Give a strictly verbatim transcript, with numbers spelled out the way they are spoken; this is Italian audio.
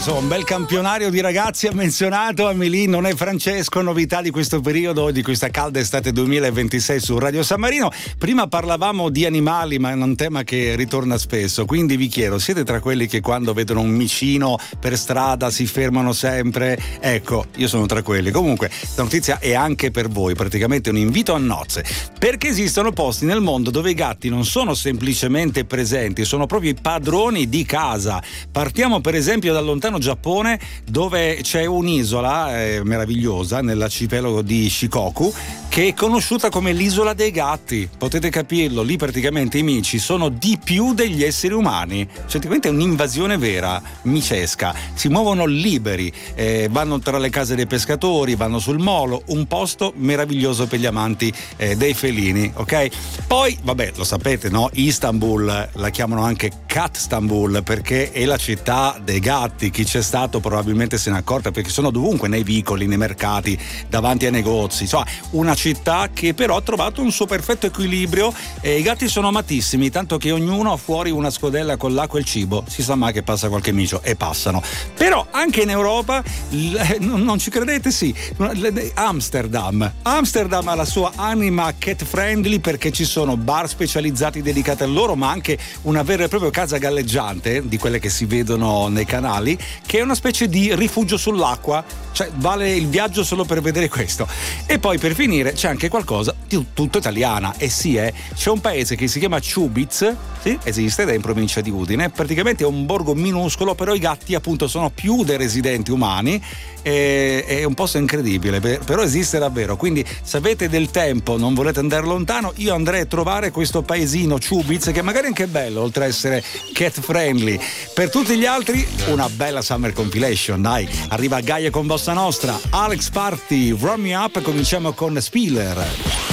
insomma, un bel campionario di ragazzi ha menzionato Amelie, non è Francesco, novità di questo periodo, di questa calda estate duemilaventisei su Radio San Marino. Prima parlavamo di animali, ma è un tema che ritorna spesso, quindi vi chiedo, siete tra quelli che quando vedono un micino per strada si fermano sempre? Ecco, io sono tra quelli. Comunque, la notizia è anche per voi, praticamente un invito a nozze, perché esistono posti nel mondo dove i gatti non sono semplicemente presenti, sono proprio i padroni di casa. Partiamo per esempio dal lontano Giappone, dove c'è un'isola eh, meravigliosa nell'arcipelago di Shikoku che è conosciuta come l'isola dei gatti. Potete capirlo, lì praticamente i mici sono di più degli esseri umani, praticamente è un'invasione vera, micesca, si muovono liberi, eh, vanno tra le case dei pescatori, vanno sul molo, un posto meraviglioso per gli amanti eh, dei felini, ok? Poi, vabbè, lo sapete, no? Istanbul la chiamano anche Catstanbul perché è la città dei gatti. Chi c'è stato probabilmente se ne è accorta, perché sono dovunque, nei vicoli, nei mercati, davanti ai negozi, insomma una città che però ha trovato un suo perfetto equilibrio e i gatti sono amatissimi, tanto che ognuno ha fuori una scodella con l'acqua e il cibo, si sa mai che passa qualche micio e passano. Però anche in Europa, non ci credete, sì, Amsterdam Amsterdam ha la sua anima cat friendly perché ci sono bar specializzati dedicati a loro, ma anche una vera e propria casa galleggiante, di quelle che si vedono nei canali, che è una specie di rifugio sull'acqua, cioè vale il viaggio solo per vedere questo. E poi per finire c'è anche qualcosa di tutto italiana, e sì, eh, c'è un paese che si chiama Ciubiz, sì, esiste ed è in provincia di Udine, praticamente è un borgo minuscolo, però i gatti appunto sono più dei residenti umani, e, è un posto incredibile, però esiste davvero, quindi se avete del tempo, non volete andare lontano, io andrei a trovare questo paesino Ciubiz, che magari anche è bello, oltre a essere cat friendly. Per tutti gli altri una bella summer compilation, dai, arriva Gaia con Bossa Nostra, Alex Party, Run Me Up, cominciamo con Spiller.